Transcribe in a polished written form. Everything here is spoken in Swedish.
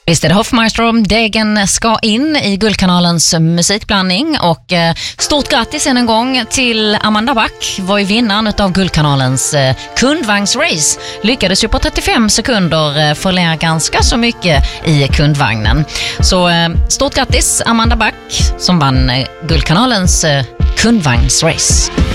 Visst är det Hoffmeister, Degen ska in i Guldkanalens musikblandning och stort grattis än en gång till Amanda Back, var ju vinnaren av Guldkanalens kundvagnsrace. Lyckades ju på 35 sekunder förlära ganska så mycket i kundvagnen. Så stort grattis Amanda Back som vann Guldkanalens kundvagnsrace.